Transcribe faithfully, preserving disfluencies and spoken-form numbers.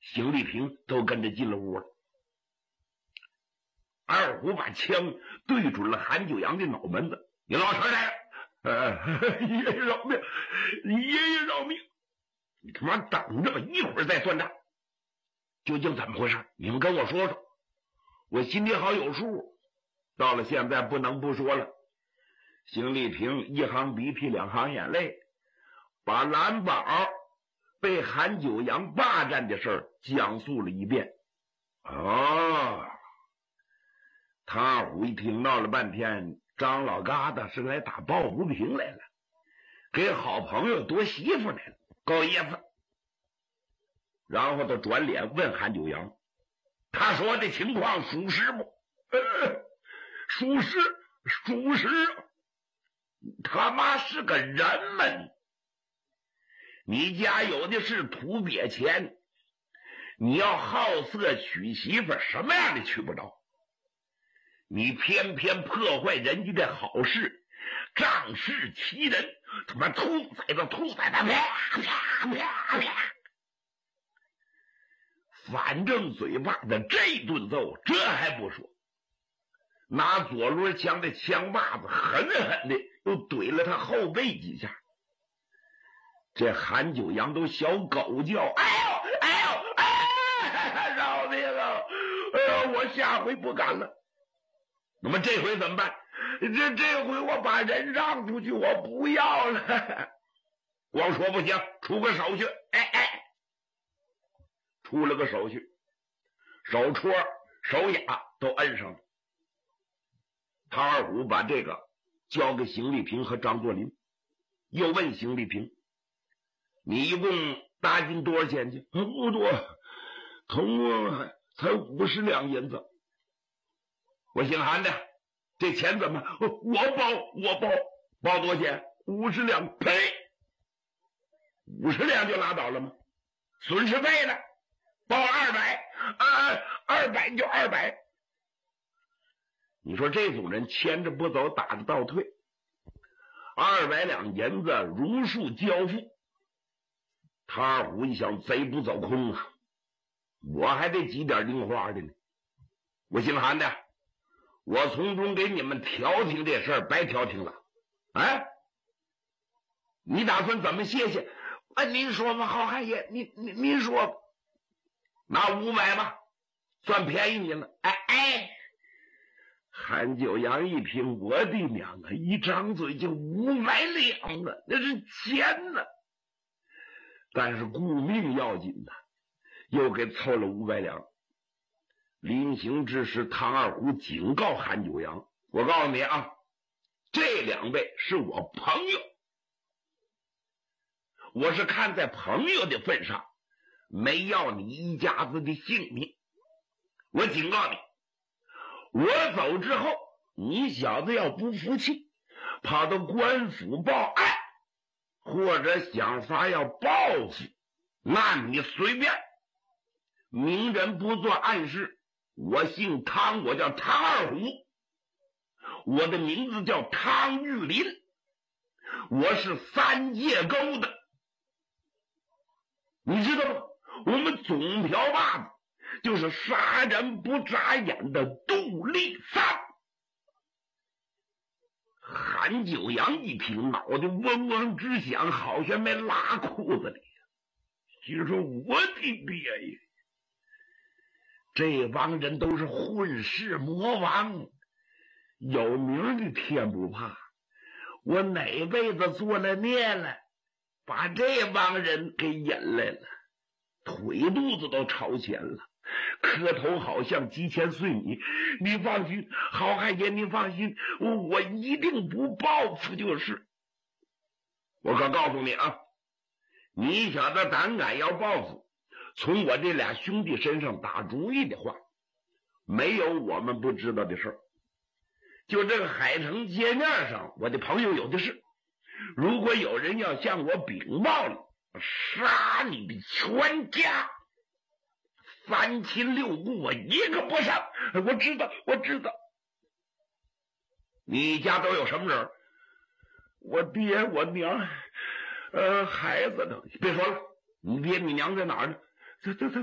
邢丽萍都跟着进了屋了。二虎把枪对准了韩九阳的脑门子：“你老实点！呃，爷爷饶命！爷爷饶命！你他妈等着吧，一会儿再算账。究竟怎么回事？你们跟我说说，我心里好有数。到了现在不能不说了。”邢丽萍一行鼻涕两行眼泪，把蓝宝被韩九阳霸占的事儿讲述了一遍。哦，唐二虎一听，闹了半天，张老疙瘩是来打抱不平来了，给好朋友夺媳妇来了，够意思。然后他转脸问韩九阳：“他说的情况属实不？”“呃，属实，属实。他妈是个人们，你家有的是土鳖钱，你要好色娶媳妇，什么样的娶不着？你偏偏破坏人家的好事，仗势欺人，他妈兔崽子，兔崽子！啪啪啪啪！反正嘴巴子这顿揍，这还不说，拿左轮枪的枪把子狠狠的又怼了他后背几下。这韩九阳都小狗叫：“哎呦哎呦哎，饶命啊！哎呦，我下回不敢了。”那么这回怎么办？这这回我把人让出去，我不要了。光说不行，出个手续。哎哎，出了个手续，手戳手雅都摁上了。唐二虎把这个交给邢丽萍和张作霖，又问邢丽萍：“你一共搭进多少钱去？”“不多，总共才五十两银子。”“我姓韩的，这钱怎么？”“我包，我包，包多少钱？”“五十两。”“呸！五十两就拉倒了吗？损失费呢？包二百，啊，二百就二百。”你说这种人牵着不走，打着倒退，二百两银子如数交付。唐二虎一想，贼不走空啊，我还得挤点零花的呢。我姓韩的，我从中给你们调停这事儿，白调停了。哎，你打算怎么谢谢？啊，您说吧，好汉爷，您您您说吧。拿五百吧，算便宜您了。哎哎。韩九阳一听，我的娘啊！一张嘴就五百两啊，那是钱呢。但是顾命要紧呐，又给凑了五百两。临行之时，唐二虎警告韩九阳：“我告诉你啊，这两位是我朋友，我是看在朋友的份上，没要你一家子的性命。我警告你。我走之后，你小子要不服气，跑到官府报案，或者想法要报复，那你随便。明人不做暗事。我姓汤，我叫汤二虎，我的名字叫汤玉林，我是三界沟的，你知道吗？我们总瓢把子就是杀人不眨眼的杜立三。”韩九阳一听，脑袋嗡嗡直响，好像没拉裤子里。心说：“我的爹呀！这帮人都是混世魔王，有名的天不怕。我哪辈子做了孽了，把这帮人给引来了，腿肚子都朝前了。磕头好像鸡千岁米，你放心，好汉爷，你放心，我我一定不报复就是。我可告诉你啊，你小子胆敢要报复，从我这俩兄弟身上打主意的话，没有我们不知道的事儿。就这个海城街面上，我的朋友有的是，如果有人要向我禀报了，杀你的全家，三亲六故我一个不剩。我知道，我知道。你家都有什么人？我爹，我娘，呃，孩子呢？别说了，你爹你娘在哪儿呢？这这这